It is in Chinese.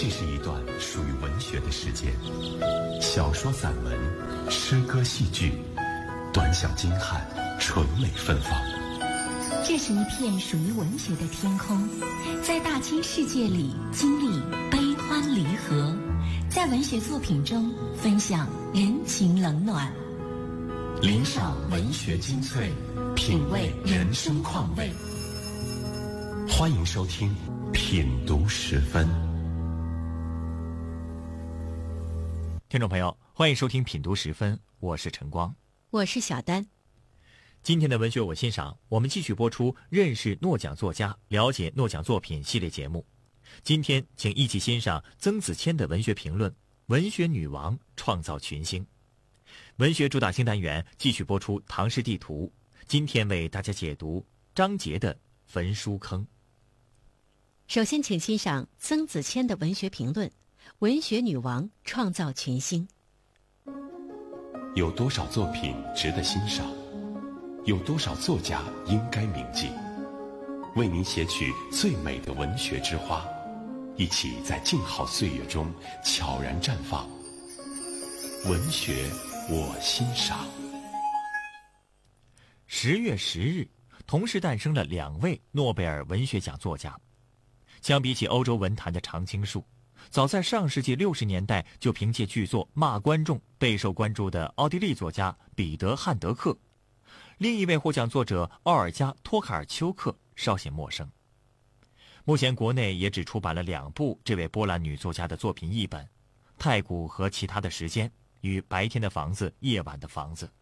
这是一段属于文学的时间，小说、散文、诗歌、戏剧，短小精悍，纯美芬芳。 这是一片属于文学的天空，在大千世界里经历悲欢离合，在文学作品中分享人情冷暖， 聆赏文学精粹，品味人生况味。欢迎收听品读十分。 听众朋友，欢迎收听品读十分，我是晨光， 我是小丹。 今天的文学我欣赏，我们继续播出认识诺奖作家，了解诺奖作品系列节目。今天请一起欣赏曾子谦的文学评论《文学女王创造群星》。文学主打新单元继续播出唐诗地图，今天为大家解读张杰的《焚书坑》。 首先请欣赏曾子谦的文学评论《文学女王创造群星》。 有多少作品值得欣赏？有多少作家应该铭记？为您写取最美的文学之花，一起在静好岁月中悄然绽放。文学我欣赏。 10月10日，同时诞生了2位诺贝尔文学奖作家。相比起欧洲文坛的常青树，早在上世纪60年代就凭借剧作《骂观众》备受关注的奥地利作家彼得·汉德克，另一位获奖作者奥尔加·托卡尔丘克稍显陌生。目前国内也只出版了2部这位波兰女作家的作品译本，《太古和其他的时间》与《白天的房子，夜晚的房子》。